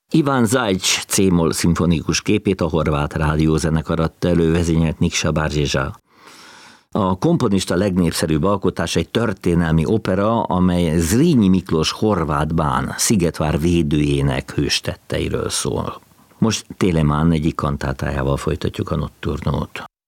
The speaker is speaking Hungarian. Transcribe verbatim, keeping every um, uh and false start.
Iván Zajcs C-moll szimfonikus képét a Horváth Rádiózenekar adta elő, vezényelt Nikša Barzsizsa. A komponista legnépszerűbb alkotás egy történelmi opera, amely Zrínyi Miklós horvát bán, Szigetvár védőjének hőstetteiről szól. Most Télemán egyik kantátájával folytatjuk a notturnót.